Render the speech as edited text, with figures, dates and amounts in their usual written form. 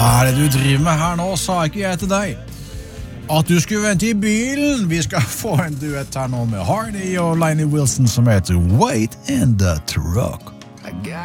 Hva er det du driver med her nå, sa ikke jeg til deg? At du skulle vente i bilen. Vi skal få en duett her nå med Hardy og Lainey Wilson som heter Wait in the Truck.